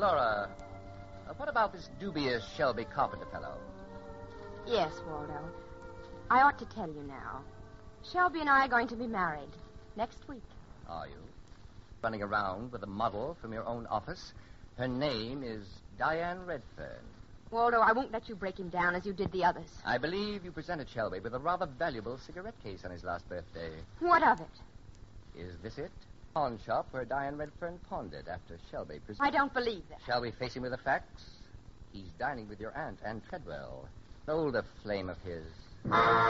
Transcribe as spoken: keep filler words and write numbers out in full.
Laura, uh, what about this dubious Shelby Carpenter fellow? Yes, Waldo. I ought to tell you now. Shelby and I are going to be married next week. Are you? Running around with a model from your own office. Her name is Diane Redfern. Waldo, I won't let you break him down as you did the others. I believe you presented Shelby with a rather valuable cigarette case on his last birthday. What of it? Is this it? Pawn shop where Diane Redfern pawned it after Shelby presented. I don't believe that. Shall we face him with the facts? He's dining with your aunt, Anne Treadwell, an older flame of his.